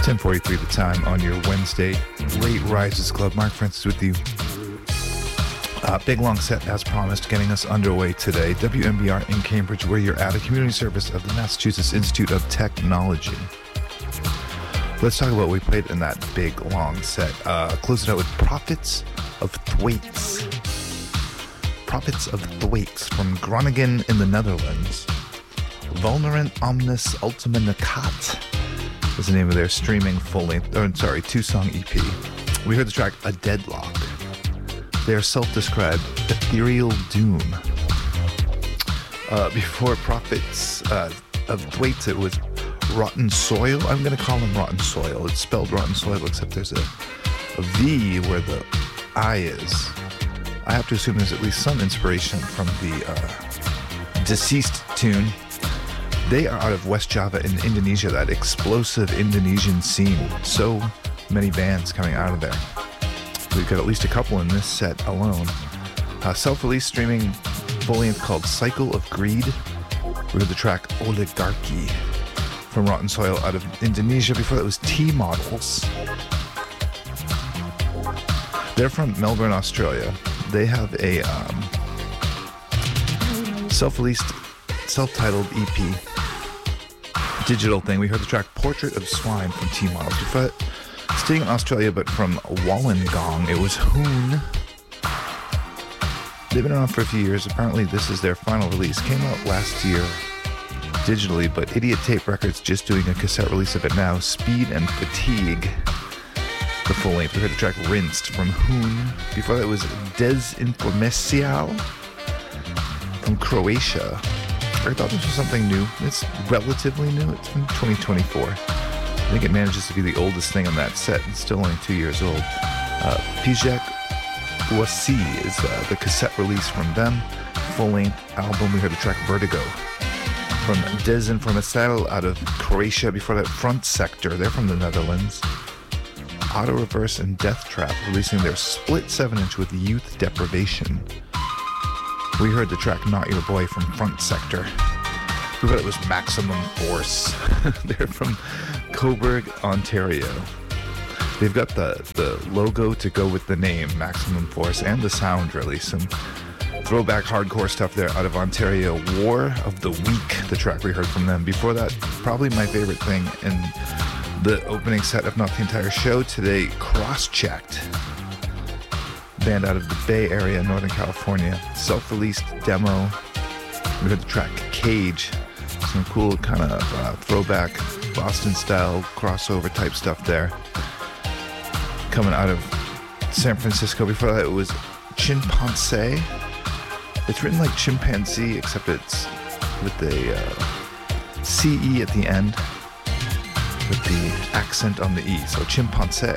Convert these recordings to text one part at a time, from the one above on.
10:43 the time on your Wednesday Late Rises Club. Mark Francis with you. Big long set as promised, getting us underway today. WMBR in Cambridge, where you're at, a community service of the Massachusetts Institute of Technology. Let's talk about what we played in that big long set. Close it out with Prophets of Thwaites. Prophets of Thwaites from Groningen in the Netherlands. Vulnerant Omnis Ultima Necat is the name of their streaming two-song EP. We heard the track A Deadlock. Their self-described ethereal doom. Before Prophets of Thwaites, it was Rotten Soil. I'm going to call them Rotten Soil. It's spelled Rotten Soil, except there's a V where the I is. I have to assume there's at least some inspiration from the Deceased tune. They are out of West Java in Indonesia, that explosive Indonesian scene. So many bands coming out of there. We've got at least a couple in this set alone. Self-release streaming full-length called Cycle of Greed. We heard the track Oligarchy from Rotten Soil out of Indonesia. Before that was T-Models. They're from Melbourne, Australia. They have a self-released, self-titled EP. Digital thing. We heard the track Portrait of Swine from T-Models. Before that, staying in Australia, but from Wollongong, it was Hoon. They've been around for a few years. Apparently, this is their final release. Came out last year digitally, but Idiot Tape Records just doing a cassette release of it now. Speed and Fatigue, the full length. We heard the track Rinsed from Hoon. Before that was Dezinformacial from Croatia. I thought this was something new. It's relatively new. It's from 2024. I think it manages to be the oldest thing on that set. It's still only 2 years old. Pijak Wasi is the cassette release from them. Full-length album. We heard the track Vertigo from Dezinformacial out of Croatia. Before that, Front Sector. They're from the Netherlands. Auto Reverse and Death Trap releasing their split 7-inch with Youth Deprivation. We heard the track Not Your Boy from Front Sector. We thought it was Maximum Force. They're from Coburg, Ontario. They've got the logo to go with the name, Maximum Force, and the sound, really. Some throwback hardcore stuff there out of Ontario. War of the Week, the track we heard from them. Before that, probably my favorite thing in the opening set, if not the entire show today, Cross-Checked. Band out of the Bay Area, Northern California. Self-released demo. We heard the track Cage. Some cool kind of throwback Boston-style crossover type stuff there. Coming out of San Francisco. Before that, it was Chimpanzee. It's written like chimpanzee, except it's with the CE at the end, with the accent on the E. So Chimpanzee.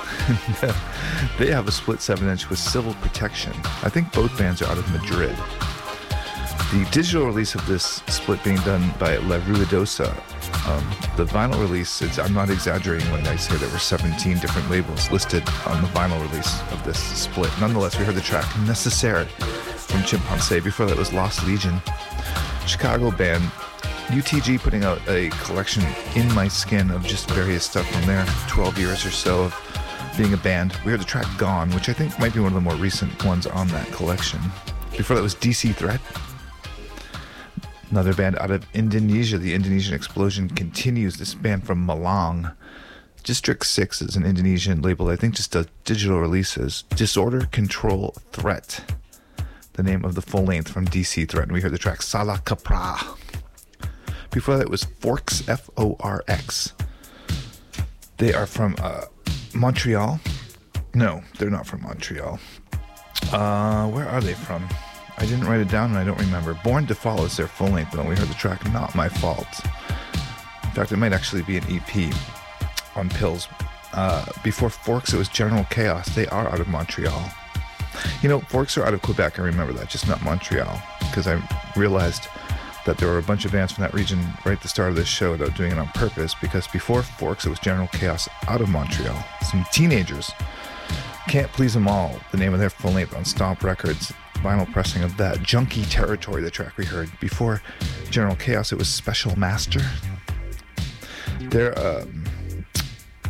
They have a split 7-inch with Civil Protection. I think both bands are out of Madrid. The digital release of this split being done by La Ruidosa. The vinyl release, I'm not exaggerating when I say there were 17 different labels listed on the vinyl release of this split. Nonetheless, we heard the track Necessaire from Chimpanzee. Before that was Lost Legion. Chicago band. UTG putting out a collection, In My Skin, of just various stuff from their 12 years or so of being a band. We heard the track Gone, which I think might be one of the more recent ones on that collection. Before that was DC Threat. Another band out of Indonesia. The Indonesian explosion continues. This band from Malang. District 6 is an Indonesian label that I think just does digital releases. Disorder Control Threat, the name of the full length from DC Threat. And we heard the track Salah Kapra. Before that was Forks, F-O-R-X. They are from Montreal. No, they're not from Montreal. Where are they from? I didn't write it down and I don't remember. Born to Fall is their full length, though. We heard the track Not My Fault. In fact, it might actually be an EP on Pills. Before Forks, it was General Chaos. They are out of Montreal. You know, Forks are out of Quebec. I remember that, just not Montreal, because I realized that there were a bunch of bands from that region right at the start of this show without doing it on purpose, because before Forks, it was General Chaos out of Montreal. Some teenagers. Can't Please Them All, the name of their full length on Stomp Records. Vinyl pressing of that. Junkie Territory, the track we heard. Before General Chaos, it was Special Master. They're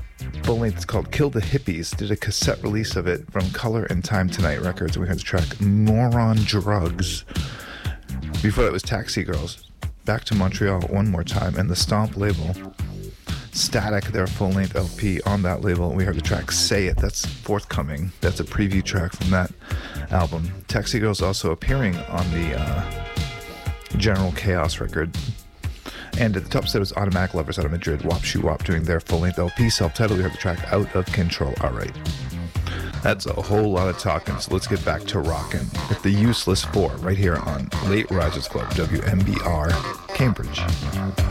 full length. It's called Kill the Hippies. Did a cassette release of it from Color and Time Tonight Records. And we heard the track Moron Drugs. Before that was Taxi Girls. Back to Montreal one more time. And the Stomp label. Static, their full-length LP on that label. We heard the track Say It. That's forthcoming. That's a preview track from that album. Taxi Girls also appearing on the General Chaos record. And at the top set was Automatic Lovers out of Madrid, Wop Shoo Wop, doing their full-length LP, self-titled. We heard the track Out of Control. All right. That's a whole lot of talking, so let's get back to rocking with the Useless Four right here on Late Risers Club, WMBR, Cambridge.